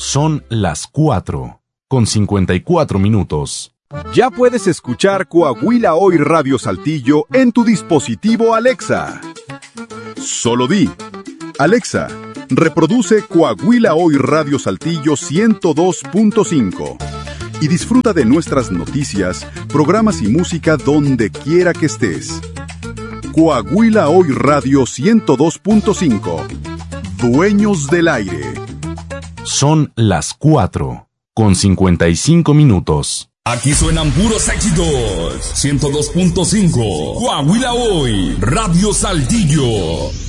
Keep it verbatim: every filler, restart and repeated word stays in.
Son las cuatro, con cincuenta y cuatro minutos. Ya puedes escuchar Coahuila Hoy Radio Saltillo en tu dispositivo Alexa. Solo di, Alexa, reproduce Coahuila Hoy Radio Saltillo ciento dos punto cinco y disfruta de nuestras noticias, programas y música donde quiera que estés. Coahuila Hoy Radio ciento dos punto cinco. Dueños del aire. Son las cuatro, con cincuenta y cinco minutos. Aquí suenan puros éxitos. ciento dos punto cinco. Coahuila Hoy, Radio Saltillo.